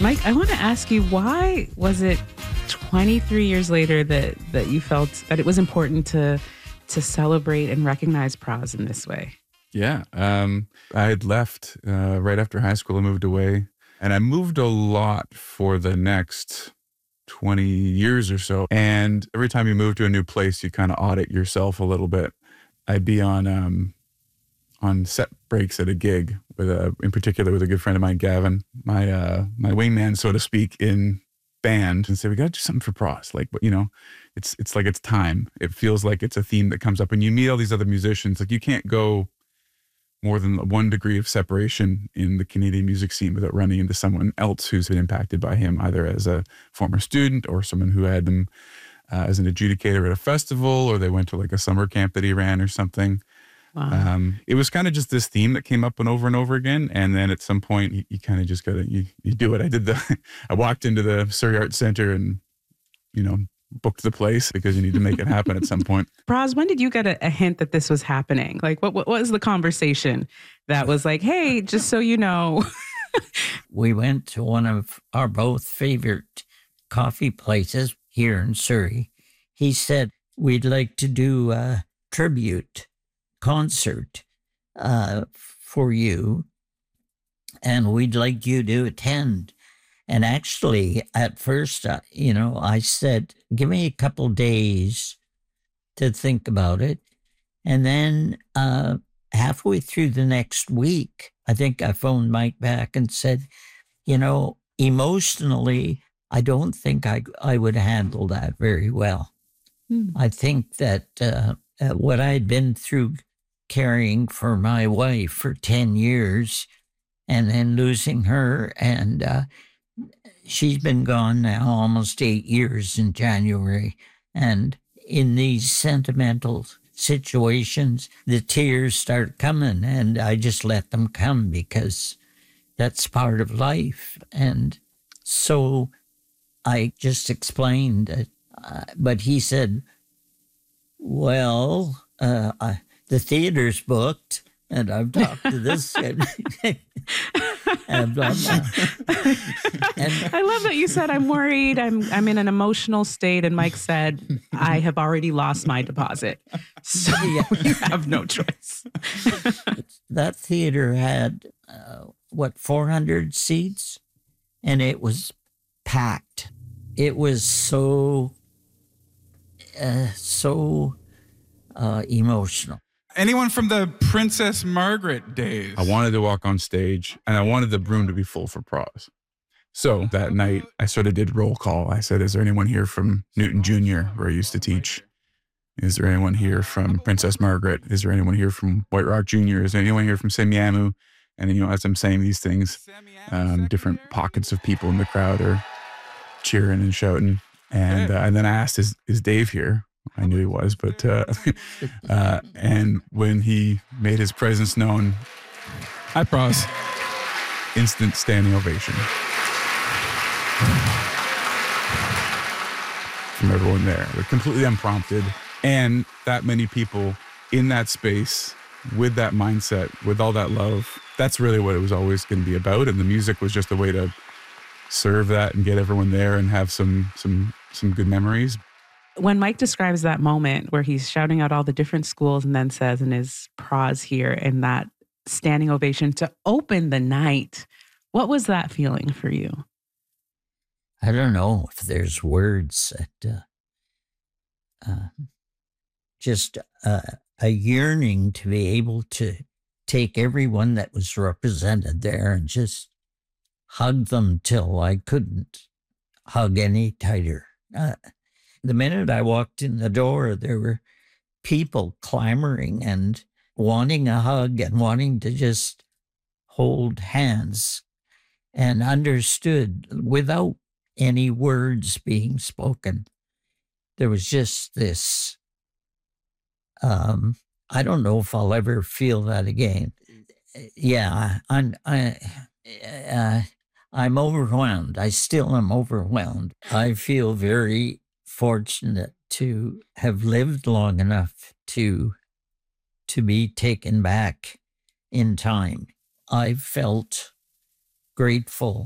Mike, I want to ask you, why was it 23 years later that you felt that it was important to celebrate and recognize Pras in this way? Yeah. I had left right after high school. I moved away, and I moved a lot for the next 20 years or so. And every time you move to a new place, you kind of audit yourself a little bit. I'd be on set breaks at a gig in particular with a good friend of mine, Gavin, my wingman, so to speak, in band, and say, we got to do something for Pras. Like, it's like it's time. It feels like it's a theme that comes up, and you meet all these other musicians. Like, you can't go more than 1 degree of separation in the Canadian music scene without running into someone else who's been impacted by him, either as a former student or someone who had them as an adjudicator at a festival, or they went to like a summer camp that he ran or something. Wow. It was kind of just this theme that came up and over again. And then at some point you kind of just gotta, you do it. I walked into the Surrey Arts Center and, booked the place because you need to make it happen at some point. Pras, when did you get a hint that this was happening? Like, what was the conversation that was like, hey, just so you know? We went to one of our both favorite coffee places here in Surrey. He said, we'd like to do a tribute concert for you, and we'd like you to attend. And actually, at first, I said, give me a couple days to think about it. And then halfway through the next week, I think I phoned Mike back and said, emotionally, I don't think I would handle that very well. I think that what I'd been through caring for my wife for 10 years and then losing her, and she's been gone now almost 8 years in January. And in these sentimental situations, the tears start coming, and I just let them come because that's part of life. And so I just explained it. But he said, well, the theater's booked, and I've talked to this and blah, blah. And I love that you said, I'm worried, I'm in an emotional state. And Mike said, I have already lost my deposit. So you have no choice. that theater had, 400 seats? And it was packed. It was so emotional. Anyone from the Princess Margaret days? I wanted to walk on stage, and I wanted the room to be full for Pras. So that night, I sort of did roll call. I said, is there anyone here from Newton Junior, where I used to teach? Is there anyone here from Princess Margaret? Is there anyone here from White Rock Junior? Is there anyone here from Semiahmoo? And as I'm saying these things, different pockets of people in the crowd are cheering and shouting. And then I asked, is Dave here? I knew he was, but and when he made his presence known, hi, Pras, instant standing ovation from everyone there. They're completely unprompted, and that many people in that space with that mindset, with all that love. That's really what it was always going to be about, and the music was just a way to serve that and get everyone there and have some good memories. When Mike describes that moment where he's shouting out all the different schools and then says, and is Pras here, and that standing ovation to open the night, what was that feeling for you? I don't know if there's words that just a yearning to be able to take everyone that was represented there and just hug them till I couldn't hug any tighter. The minute I walked in the door, there were people clamoring and wanting a hug and wanting to just hold hands, and understood without any words being spoken. There was just this, I don't know if I'll ever feel that again. Yeah, I'm overwhelmed. I still am overwhelmed. I feel very fortunate to have lived long enough to be taken back in time. I felt grateful